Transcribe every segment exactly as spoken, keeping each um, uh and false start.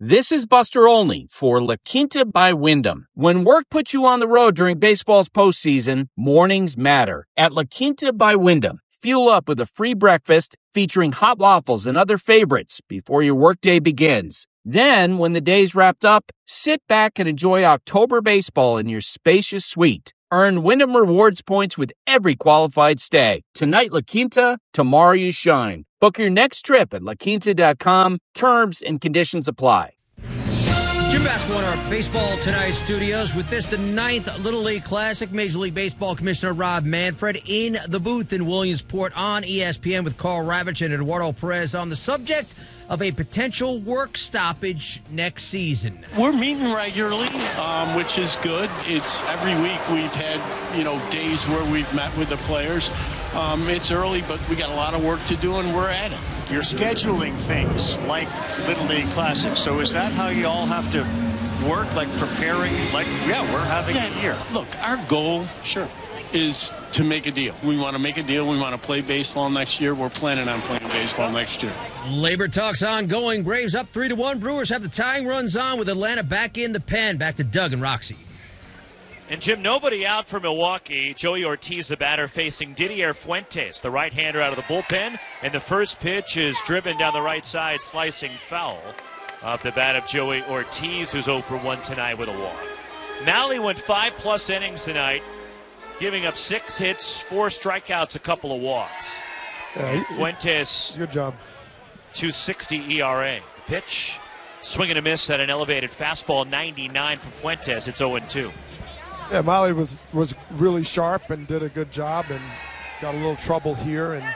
This is Buster Olney for La Quinta by Wyndham. When work puts you on the road during baseball's postseason, mornings matter. At La Quinta by Wyndham, fuel up with a free breakfast featuring hot waffles and other favorites before your workday begins. Then, when the day's wrapped up, sit back and enjoy October baseball in your spacious suite. Earn Wyndham Rewards points with every qualified stay. Tonight, La Quinta, tomorrow you shine. Book your next trip at la quinta dot com. Terms and conditions apply. Jim Vasco in our Baseball Tonight studios with this, the ninth Little League Classic. Major League Baseball Commissioner Rob Manfred in the booth in Williamsport on E S P N with Carl Ravitch and Eduardo Perez on the subject of a potential work stoppage next season. We're meeting regularly, um, which is good. It's every week we've had, you know, days where we've met with the players. Um, it's early, but we got a lot of work to do, and we're at it. You're scheduling things like Little League Classic, so is that how you all have to work, like preparing, like, yeah, we're having yeah, a year? Look, our goal sure. is to make a deal. We want to make a deal. We want to play baseball next year. We're planning on playing baseball next year. Labor talks ongoing. Braves up three to one. Brewers have the tying runs on with Atlanta back in the pen. Back to Doug and Roxy. And, Jim, nobody out for Milwaukee. Joey Ortiz, the batter, facing Didier Fuentes, the right-hander out of the bullpen. And the first pitch is driven down the right side, slicing foul off the bat of Joey Ortiz, who's oh for one tonight with a walk. Nally went five-plus innings tonight, giving up six hits, four strikeouts, a couple of walks. Yeah, he, Fuentes, good job. two sixty E R A. Pitch, swing and a miss at an elevated fastball, ninety-nine for Fuentes. It's oh and two. Yeah, Molly was, was really sharp and did a good job and got a little trouble here. And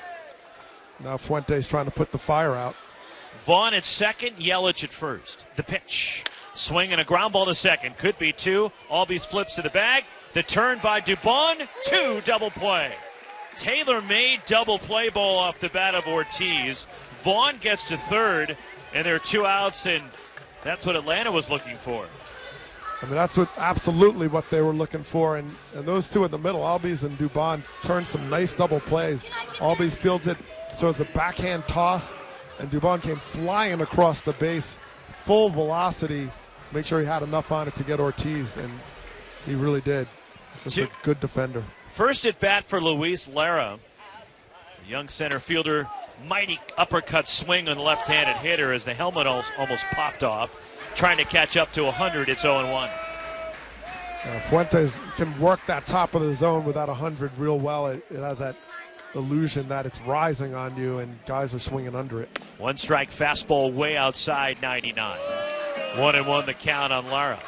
now Fuentes trying to put the fire out. Vaughn at second, Yelich at first. The pitch, swing and a ground ball to second. Could be two. Albies flips to the bag. The turn by Dubon, two, double play. Taylor-made double play ball off the bat of Ortiz. Vaughn gets to third, and there are two outs, and that's what Atlanta was looking for. I mean, that's what absolutely what they were looking for. And, and those two in the middle, Albies and Dubon, turned some nice double plays. Albies fields it, throws a backhand toss, and Dubon came flying across the base, full velocity, make sure he had enough on it to get Ortiz, and he really did. Just a good defender. First at bat for Luis Lara. The young center fielder, mighty uppercut swing on the left-handed hitter as the helmet almost popped off. Trying to catch up to one hundred, it's oh and one. Uh, Fuentes can work that top of the zone with that one hundred real well. It, it has that illusion that it's rising on you, and guys are swinging under it. One strike fastball way outside, ninety-nine. One and one the count on Lara.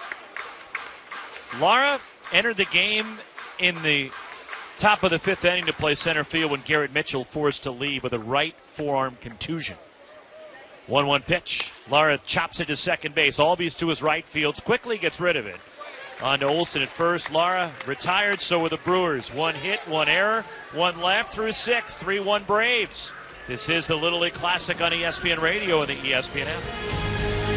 Lara entered the game in the top of the fifth inning to play center field when Garrett Mitchell forced to leave with a right forearm contusion. one one pitch. Lara chops it to second base. Albies to his right, Fields quickly gets rid of it. On to Olsen at first. Lara retired, so were the Brewers. One hit, one error, one left through six. three one Braves. This is the Little League Classic on E S P N Radio and the E S P N app.